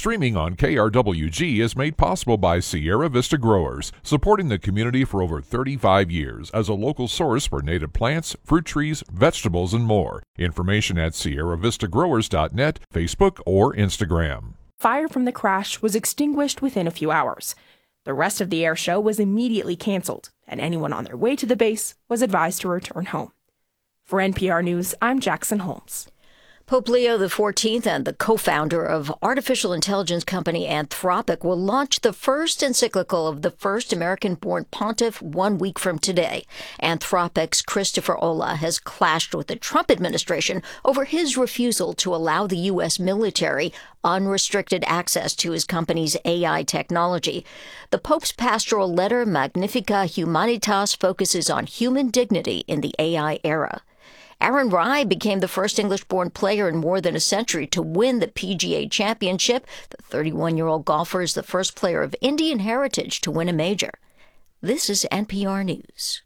Streaming on KRWG is made possible by Sierra Vista Growers, supporting the community for over 35 years as a local source for native plants, fruit trees, vegetables, and more. Information at sierravistagrowers.net, Facebook, or Instagram. Fire from the crash was extinguished within a few hours. The rest of the air show was immediately canceled, and anyone on their way to the base was advised to return home. For NPR News, I'm Jackson Holmes. Pope Leo XIV and the co-founder of artificial intelligence company Anthropic will launch the first encyclical of the first American-born pontiff 1 week from today. Anthropic's Christopher Olah has clashed with the Trump administration over his refusal to allow the U.S. military unrestricted access to his company's AI technology. The Pope's pastoral letter, Magnifica Humanitas, focuses on human dignity in the AI era. Aaron Rai became the first English-born player in more than a century to win the PGA Championship. The 31-year-old golfer is the first player of Indian heritage to win a major. This is NPR News.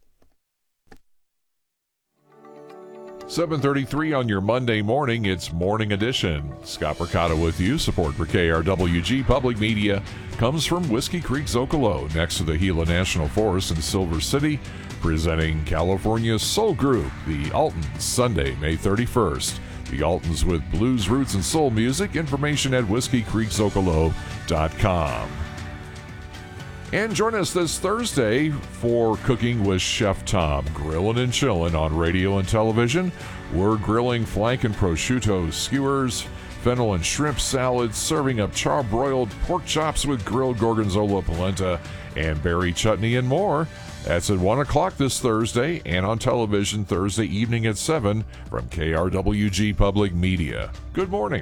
7:33 on your Monday morning. It's Morning Edition. Scott Mercado with you. Support for KRWG Public Media comes from Whiskey Creek Zocalo, next to the Gila National Forest in Silver City, presenting California's soul group, the Altons, Sunday, May 31st. The Altons with blues, roots, and soul music. Information at whiskeycreekzocalo.com. And join us this Thursday for Cooking with Chef Tom, grilling and chilling on radio and television. We're grilling flank and prosciutto skewers, fennel and shrimp salads, serving up charbroiled pork chops with grilled gorgonzola polenta and berry chutney and more. That's at 1 o'clock this Thursday and on television Thursday evening at 7 from KRWG Public Media. Good morning.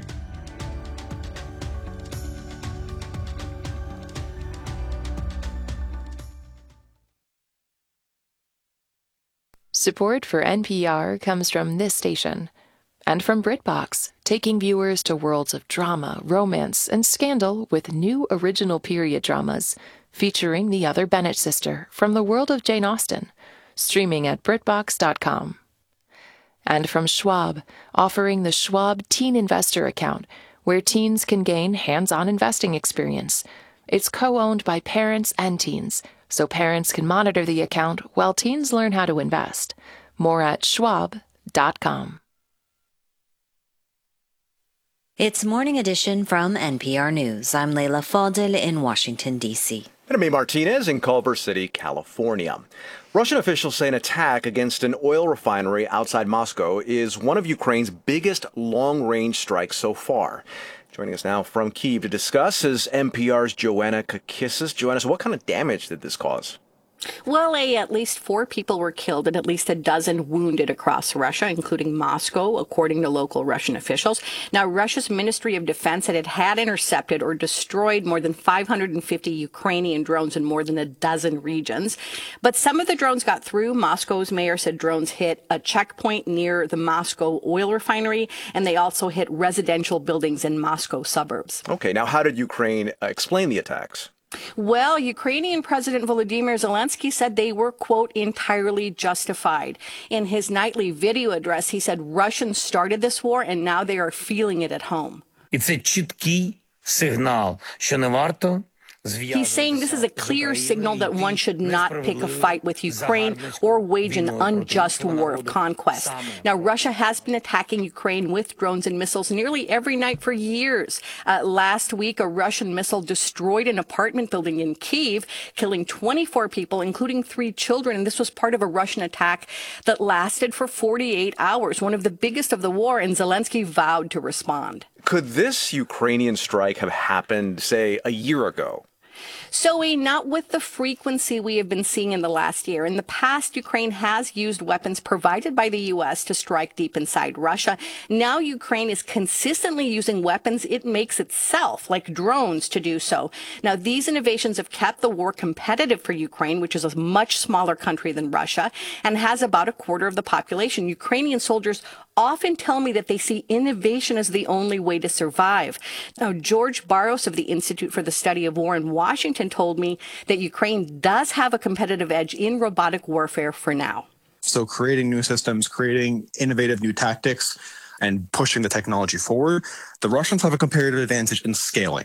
Support for NPR comes from this station and from BritBox, taking viewers to worlds of drama, romance, and scandal with new original period dramas featuring the other Bennett sister from the world of Jane Austen, streaming at BritBox.com. And from Schwab, offering the Schwab Teen Investor Account, where teens can gain hands-on investing experience. It's co-owned by parents and teens, so parents can monitor the account while teens learn how to invest. More at schwab.com. It's Morning Edition from NPR News. I'm Leila Fadel in Washington, D.C. And I'm Martinez in Culver City, California. Russian officials say an attack against an oil refinery outside Moscow is one of Ukraine's biggest long-range strikes so far. Joining us now from Kyiv to discuss is NPR's Joanna Kakissis. Joanna, so what kind of damage did this cause? Well, at least 4 people were killed and at least a dozen wounded across Russia, including Moscow, according to local Russian officials. Now, Russia's Ministry of Defense said it had intercepted or destroyed more than 550 Ukrainian drones in more than a dozen regions. But some of the drones got through. Moscow's mayor said drones hit a checkpoint near the Moscow oil refinery, and they also hit residential buildings in Moscow suburbs. Okay, now how did Ukraine explain the attacks? Well, Ukrainian President Volodymyr Zelensky said they were, quote, entirely justified. In his nightly video address, he said Russians started this war and now they are feeling it at home. It's a чіткий сигнал, що не варто. He's saying this is a clear signal that one should not pick a fight with Ukraine or wage an unjust war of conquest. Now, Russia has been attacking Ukraine with drones and missiles nearly every night for years. Last week, a Russian missile destroyed an apartment building in Kyiv, killing 24 people, including 3 children. And this was part of a Russian attack that lasted for 48 hours, one of the biggest of the war, and Zelensky vowed to respond. Could this Ukrainian strike have happened, say, a year ago? So, not with the frequency we have been seeing in the last year. In the past, Ukraine has used weapons provided by the U.S. to strike deep inside Russia. Now Ukraine is consistently using weapons it makes itself, like drones, to do so. Now, these innovations have kept the war competitive for Ukraine, which is a much smaller country than Russia and has about a quarter of the population. Ukrainian soldiers often tell me that they see innovation as the only way to survive. Now, George Barros of the Institute for the Study of War in Washington told me that Ukraine does have a competitive edge in robotic warfare for now. So creating new systems, creating innovative new tactics, and pushing the technology forward, the Russians have a comparative advantage in scaling.